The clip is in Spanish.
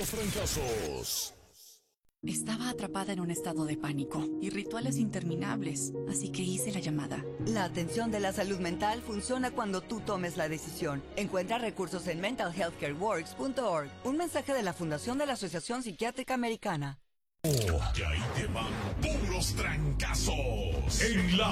puros fracasos. Estaba atrapada en un estado de pánico y rituales interminables, así que hice la llamada. La atención de la salud mental funciona cuando tú tomes la decisión. Encuentra recursos en mentalhealthcareworks.org. Un mensaje de la Fundación de la Asociación Psiquiátrica Americana. Y ahí te van puros trancazos en la